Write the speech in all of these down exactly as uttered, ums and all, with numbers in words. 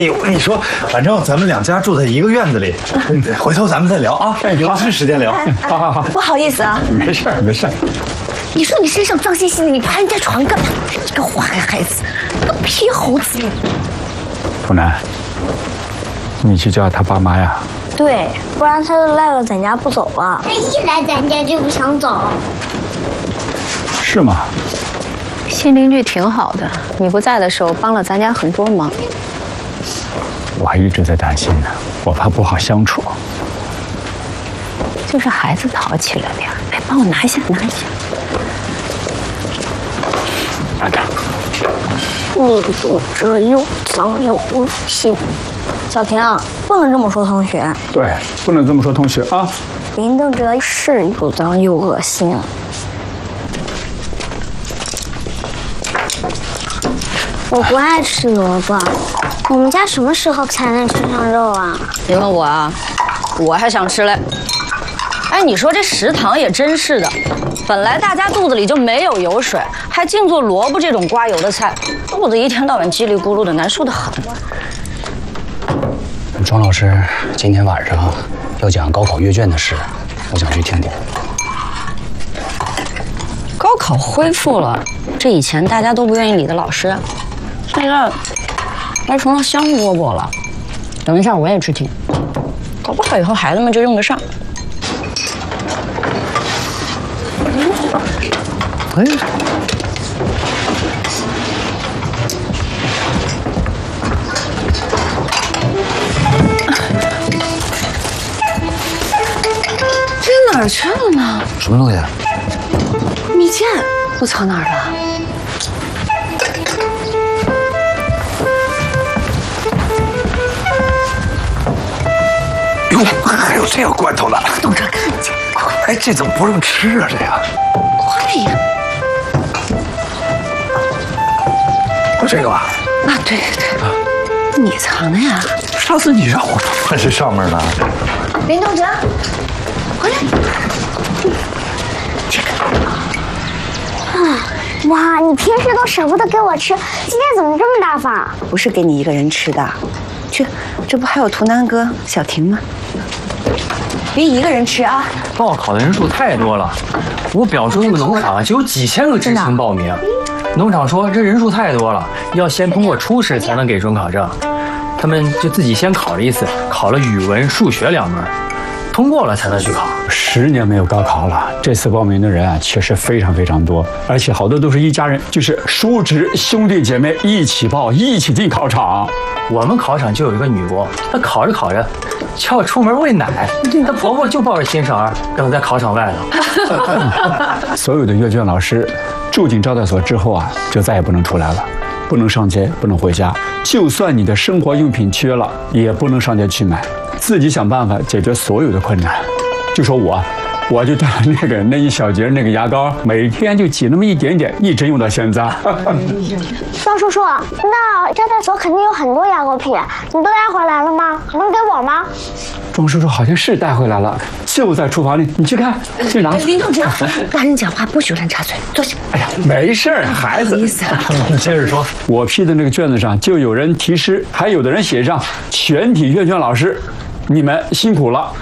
哎，我跟你说，反正咱们两家住在一个院子里，回头咱们再聊啊，有是时间聊。 好好好，不好意思啊， 没事没事。 你说你身上脏兮兮的，你爬人家床干嘛？这个坏孩子，个皮猴子！ 图南，你去叫他爸妈呀。 对，不然他就赖了咱家不走了。 他一来咱家就不想走。 是吗？ 新邻居挺好的，你不在的时候帮了咱家很多忙。 我还一直在担心呢，我怕不好相处。 就是孩子淘气了点，哎，帮我拿一下，拿一下。 拿着。 你这又脏又恶心。小婷，不能这么说同学。 对，不能这么说同学啊。 林登哲是又脏又恶心。我不爱吃萝卜，我们家什么时候才能吃上肉啊？ 别问我啊，我还想吃嘞。哎，你说这食堂也真是的，本来大家肚子里就没有油水，还净做萝卜这种刮油的菜，肚子一天到晚叽里咕噜的，难受得很。 庄老师今天晚上要讲高考阅卷的事，我想去听听。 高考恢复了，这以前大家都不愿意理的老师，现在还成了香饽饽了。等一下我也去听，搞不好以后孩子们就用得上。 哎， 这哪儿去了呢？ 什么东西？ 蜜饯都藏哪儿了？ 哟，还有这个罐头呢！ 等着看见，快快！ 哎，这怎么不让吃啊？这呀， 快呀！ 这个吧？ 啊，对对对，你藏的呀？ 上次你让我放这上面呢。 林东哲，回来！ 这个。啊，哇，你平时都舍不得给我吃，今天怎么这么大方？ 不是给你一个人吃的，去，这不还有图南哥、小婷吗？别一个人吃啊！ 报考的人数太多了，我表叔他们农场就有几千个知青报名。农场说这人数太多了，要先通过初试才能给准考证。他们就自己先考了一次，考了语文、数学两门，通过了才能去考。 十年没有高考了，这次报名的人啊，确实非常非常多，而且好多都是一家人，就是叔侄兄弟姐妹一起报，一起进考场。 我们考场就有一个女工，她考着考着就要出门喂奶，她婆婆就抱着新生儿等在考场外头。 所有的阅卷老师住进招待所之后啊，就再也不能出来了，不能上街，不能回家，就算你的生活用品缺了，也不能上街去买，自己想办法解决所有的困难。就说我，我就带了那个那一小节那个牙膏，每天就挤那么一点点，一直用到现在。 庄叔叔，那招待所肯定有很多牙膏片，你都带回来了吗？能给我吗？ 庄叔叔好像是带回来了，就在厨房里，你去看，去拿。 林同志，大人讲话不许乱插嘴，坐下。 哎呀，没事儿，孩子。 不好意思啊。 你接着说。 我批的那个卷子上就有人题诗，还有的人写上全体阅卷老师，你们辛苦了。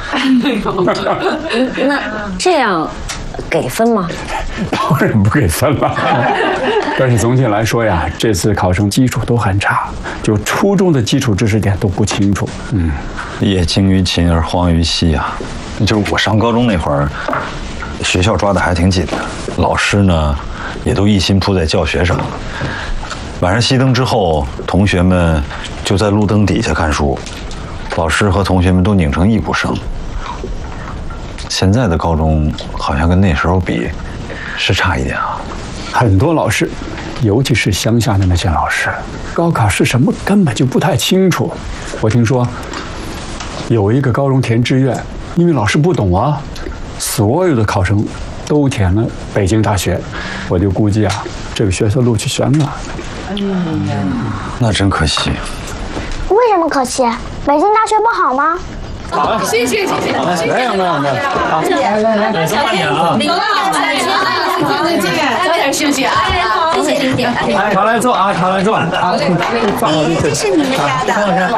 那这样给分吗？ 当然不给分了。但是总体来说呀，这次考生基础都很差，就初中的基础知识点都不清楚。嗯， 业精于勤而荒于嬉啊。就是我上高中那会儿，学校抓得还挺紧的，老师呢也都一心扑在教学上。晚上熄灯之后，同学们就在路灯底下看书，老师和同学们都拧成一股绳。现在的高中好像跟那时候比，是差一点啊。 很多老师，尤其是乡下的那些老师，高考是什么根本就不太清楚。我听说有一个高中填志愿，因为老师不懂啊，所有的考生都填了北京大学。我就估计啊，这个学校录取全了。 那真可惜。 为什么可惜？北京大学不好吗？ 好， 谢谢谢谢。 没有没有没有，好， 来来来，慢点啊。 再见，早点休息啊！好， 常来坐啊，常来坐啊。 这是你们家的。